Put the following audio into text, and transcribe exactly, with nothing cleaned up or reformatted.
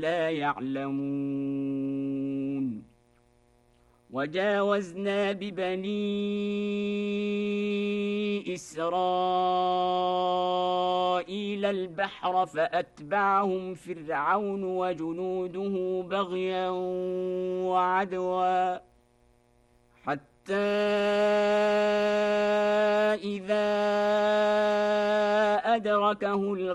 لا يعلمون وجاوزنا ببني إسرائيل البحر فأتبعهم فرعون وجنوده بغيا وعدوا حتى إذا أدركه